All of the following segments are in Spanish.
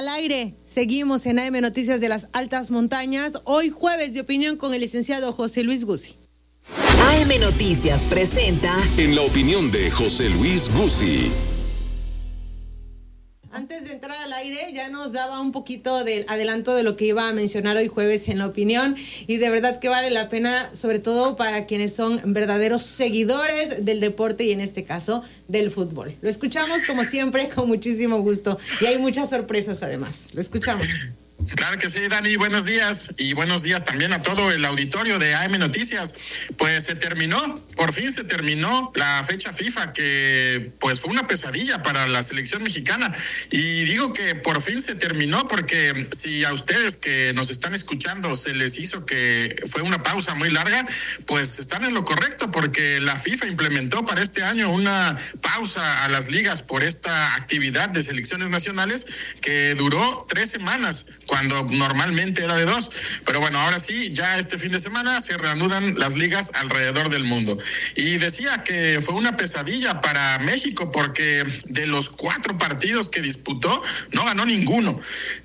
aire. Seguimos en AM Noticias de las Altas Montañas. Hoy jueves de opinión con el licenciado José Luis Guzzi. AM Noticias presenta En la opinión de José Luis Guzzi. Antes de entrar al aire ya nos daba un poquito del adelanto de lo que iba a mencionar hoy jueves en la opinión, y de verdad que vale la pena, sobre todo para quienes son verdaderos seguidores del deporte y en este caso del fútbol. Lo escuchamos como siempre con muchísimo gusto y hay muchas sorpresas además. Lo escuchamos. Claro que sí, Dani, buenos días y buenos días también a todo el auditorio de AM Noticias. Pues por fin se terminó la fecha FIFA, que pues fue una pesadilla para la selección mexicana, y digo que por fin se terminó porque si a ustedes que nos están escuchando se les hizo que fue una pausa muy larga, pues están en lo correcto, porque la FIFA implementó para este año una pausa a las ligas por esta actividad de selecciones nacionales que duró 3 semanas, cuando normalmente era de 2. Pero bueno, ahora sí, ya este fin de semana se reanudan las ligas alrededor del mundo. Y decía que fue una pesadilla para México porque de los 4 partidos que disputó, no ganó ninguno.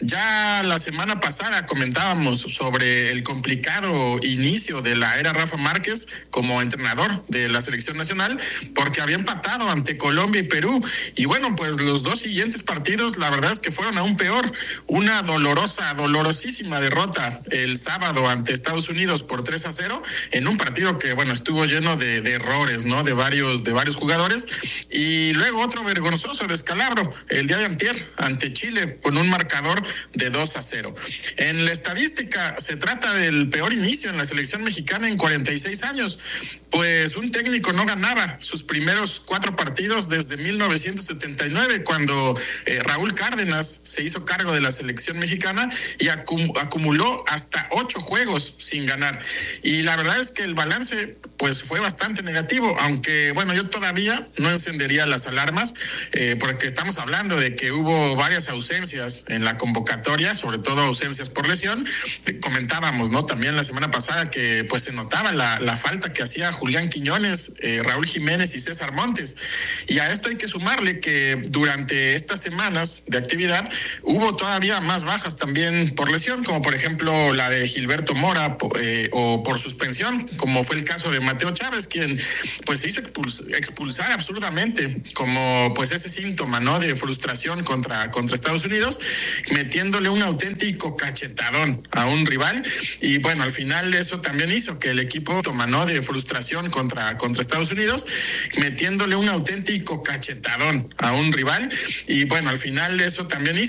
Ya la semana pasada comentábamos sobre el complicado inicio de la era Rafa Márquez como entrenador de la selección nacional, porque había empatado ante Colombia y Perú. Y bueno, pues los 2 siguientes partidos, la verdad es que fueron aún peor. Una dolorosísima derrota el sábado ante Estados Unidos por 3-0 en un partido que, bueno, estuvo lleno de errores, ¿no? De varios jugadores. Y luego otro vergonzoso descalabro el día de antier ante Chile con un marcador de 2-0. En la estadística se trata del peor inicio en la selección mexicana en 46 años. Pues un técnico no ganaba sus primeros 4 partidos desde 1979, cuando Raúl Cárdenas se hizo cargo de la selección mexicana y acumuló hasta 8 juegos sin ganar. Y la verdad es que el balance pues fue bastante negativo, aunque bueno, yo todavía no encendería las alarmas, porque estamos hablando de que hubo varias ausencias en la convocatoria, sobre todo ausencias por lesión. Comentábamos, ¿no? También la semana pasada que pues se notaba la falta que hacía Julián Quiñones, Raúl Jiménez y César Montes. Y a esto hay que sumarle que durante estas semanas de actividad hubo todavía más bajas también por lesión, como por ejemplo la de Gilberto Mora, o por suspensión, como fue el caso de Mateo Chávez, quien pues se hizo expulsar absurdamente, como pues ese síntoma, ¿no? De frustración contra Estados Unidos, metiéndole un auténtico cachetadón a un rival. Y bueno, al final eso también hizo que el equipo ¿no? de frustración contra Estados Unidos, metiéndole un auténtico cachetadón a un rival. Y bueno, al final eso también hizo